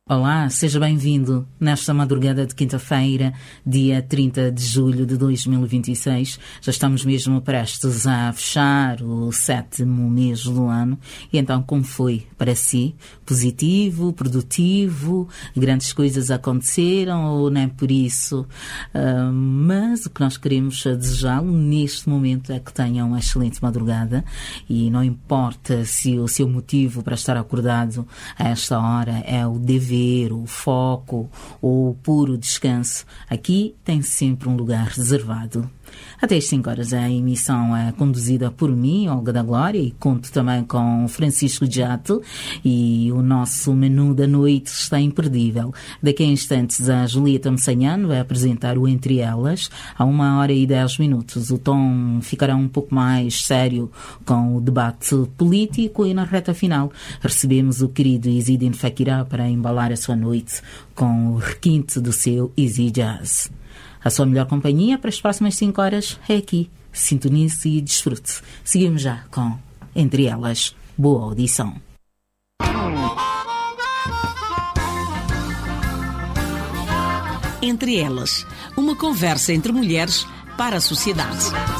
Olá, seja bem-vindo nesta madrugada de quinta-feira, dia 30 de julho de 2026. Já estamos mesmo prestes a fechar o 7º mês do ano. E então, como foi para si? Positivo, produtivo? Grandes coisas aconteceram ou nem por isso? Mas o que nós queremos desejá-lo neste momento é que tenha uma excelente madrugada e não importa se o seu motivo para estar acordado a esta hora é o dever, o foco ou o puro descanso, aqui tem sempre um lugar reservado. Até às 5 horas a emissão é conduzida por mim, Olga da Glória, e conto também com Francisco Jato, e o nosso menu da noite está imperdível. Daqui a instantes a Julieta Messanhano vai apresentar o Entre Elas, a 1h10. O tom ficará um pouco mais sério com o debate político e na reta final recebemos o querido Isidine Fakirá para embalar a sua noite com o requinte do seu Easy Jazz. A sua melhor companhia para as próximas 5 horas é aqui. Sintonize e desfrute. Seguimos já com Entre Elas. Boa audição. Entre Elas, uma conversa entre mulheres para a sociedade.